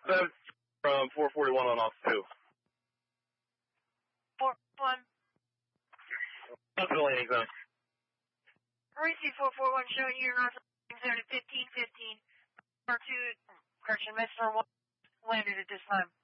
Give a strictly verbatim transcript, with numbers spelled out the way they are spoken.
That's from four forty-one on off two. four one. That's the landing zone. Receive four four one showing you north zone at fifteen fifteen. Number two, correction, Messenger one landed at this time.